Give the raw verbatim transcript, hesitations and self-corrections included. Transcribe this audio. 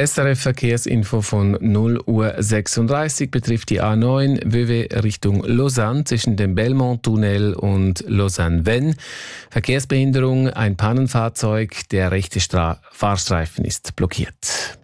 S R F Verkehrsinfo von null Uhr sechsunddreißig betrifft die A neun W W Richtung Lausanne zwischen dem Belmont-Tunnel und Lausanne-Vennes. Verkehrsbehinderung, ein Pannenfahrzeug, der rechte Stra- Fahrstreifen ist blockiert.